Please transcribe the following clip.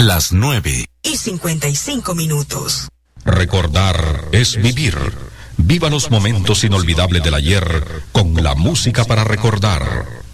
Las 9:55. Recordar es vivir. Viva los momentos inolvidables del ayer con la música para recordar.